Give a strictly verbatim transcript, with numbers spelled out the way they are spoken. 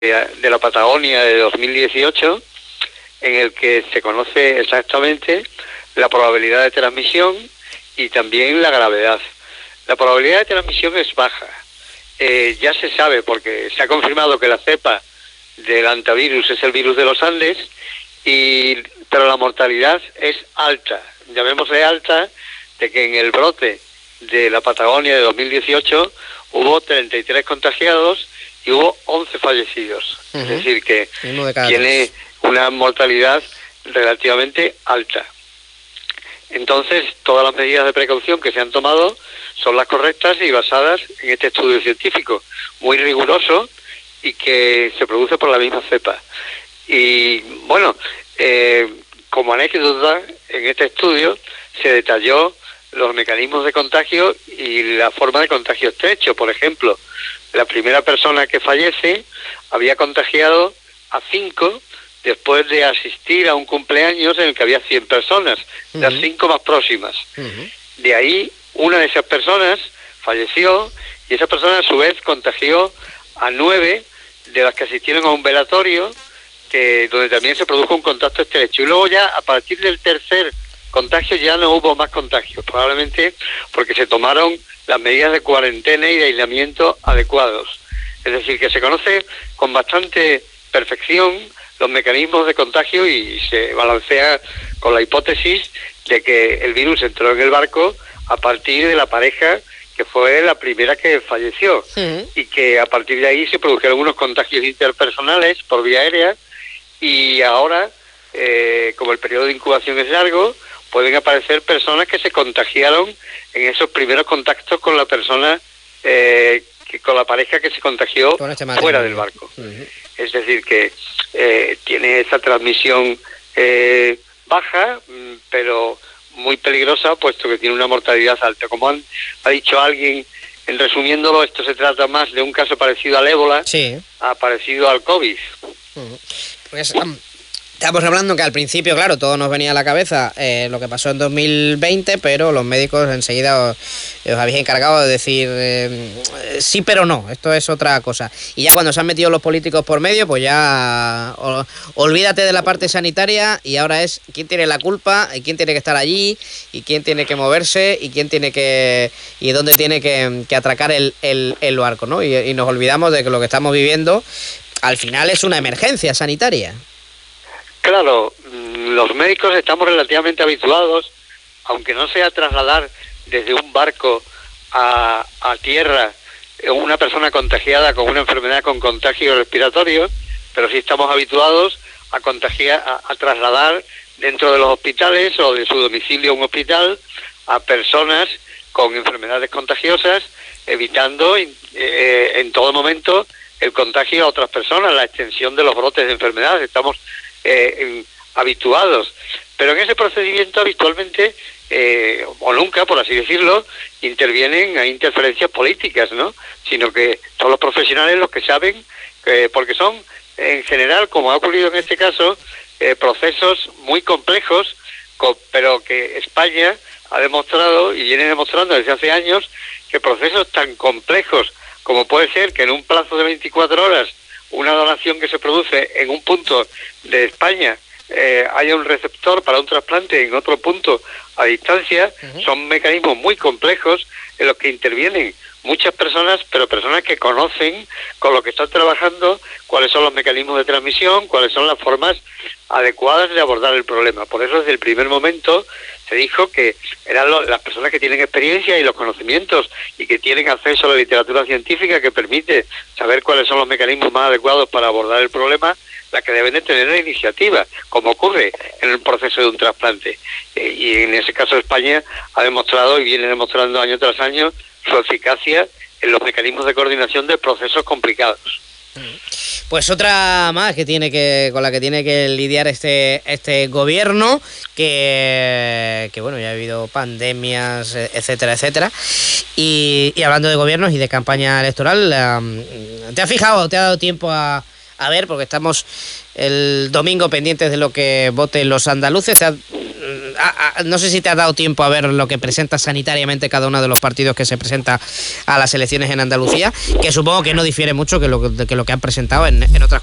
de la Patagonia de dos mil dieciocho, en el que se conoce exactamente la probabilidad de transmisión y también la gravedad. La probabilidad de transmisión es baja. Eh, ya se sabe, porque se ha confirmado que la cepa del hantavirus es el virus de los Andes, y pero la mortalidad es alta. Llamémosle alta, de que en el brote de la Patagonia de dos mil dieciocho hubo treinta y tres contagiados y hubo once fallecidos. Uh-huh. Es decir, que tiene una mortalidad relativamente alta. Entonces, todas las medidas de precaución que se han tomado son las correctas y basadas en este estudio científico, muy riguroso, y que se produce por la misma cepa. Y, bueno, eh, como anécdota, en este estudio se detalló los mecanismos de contagio y la forma de contagio estrecho. Por ejemplo, la primera persona que fallece había contagiado a cinco después de asistir a un cumpleaños en el que había cien personas, uh-huh. las cinco más próximas. Uh-huh. De ahí, una de esas personas falleció y esa persona a su vez contagió a nueve de las que asistieron a un velatorio, que donde también se produjo un contacto estrecho. Y luego ya, a partir del tercer contagio, ya no hubo más contagios, probablemente porque se tomaron las medidas de cuarentena y de aislamiento adecuados. Es decir, que se conoce con bastante perfección los mecanismos de contagio y se balancea con la hipótesis de que el virus entró en el barco a partir de la pareja que fue la primera que falleció, sí. Y que a partir de ahí se produjeron unos contagios interpersonales por vía aérea, y ahora, eh, como el periodo de incubación es largo, pueden aparecer personas que se contagiaron en esos primeros contactos con la persona, eh, que, con la pareja que se contagió este fuera del barco. Uh-huh. Es decir, que eh, tiene esa transmisión eh, baja, pero muy peligrosa, puesto que tiene una mortalidad alta. Como han, ha dicho alguien, en resumiéndolo, esto se trata más de un caso parecido al ébola, sí. a parecido al COVID. Uh-huh. Pues, um... Estamos hablando que al principio, claro, todo nos venía a la cabeza eh, lo que pasó en dos mil veinte, pero los médicos enseguida os, os habéis encargado de decir eh, sí, pero no, esto es otra cosa. Y ya cuando se han metido los políticos por medio, pues ya o, olvídate de la parte sanitaria y ahora es quién tiene la culpa, y quién tiene que estar allí, y quién tiene que moverse, y quién tiene que y dónde tiene que, que atracar el, el, el barco, ¿no? Y, y nos olvidamos de que lo que estamos viviendo al final es una emergencia sanitaria. Claro, los médicos estamos relativamente habituados, aunque no sea trasladar desde un barco a, a tierra una persona contagiada con una enfermedad con contagio respiratorio, pero sí estamos habituados a contagiar, a, a trasladar dentro de los hospitales o de su domicilio a un hospital a personas con enfermedades contagiosas, evitando eh, en todo momento el contagio a otras personas, la extensión de los brotes de enfermedades. Estamos Eh, habituados, pero en ese procedimiento habitualmente eh, o nunca, por así decirlo, intervienen a interferencias políticas, ¿no? Sino que son los profesionales los que saben, eh, porque son en general, como ha ocurrido en este caso, eh, procesos muy complejos, co- pero que España ha demostrado y viene demostrando desde hace años que procesos tan complejos como puede ser que en un plazo de veinticuatro horas una donación que se produce en un punto de España eh, haya un receptor para un trasplante en otro punto a distancia, uh-huh. son mecanismos muy complejos en los que intervienen muchas personas, pero personas que conocen con lo que están trabajando cuáles son los mecanismos de transmisión, cuáles son las formas adecuadas de abordar el problema. Por eso desde el primer momento se dijo que eran lo, las personas que tienen experiencia y los conocimientos y que tienen acceso a la literatura científica que permite saber cuáles son los mecanismos más adecuados para abordar el problema, las que deben de tener la iniciativa, como ocurre en el proceso de un trasplante. Eh, y en ese caso España ha demostrado y viene demostrando año tras año su eficacia en los mecanismos de coordinación de procesos complicados. Pues otra más que tiene que con la que tiene que lidiar este este gobierno, que, que bueno, ya ha habido pandemias, etcétera, etcétera. Y, y hablando de gobiernos y de campaña electoral, um, ¿te has fijado, te ha dado tiempo a, a ver, porque estamos el domingo pendientes de lo que voten los andaluces? ¿Te has, a, a, no sé si te has dado tiempo a ver lo que presenta sanitariamente cada uno de los partidos que se presenta a las elecciones en Andalucía, que supongo que no difiere mucho que lo que, que, lo que han presentado en, en otras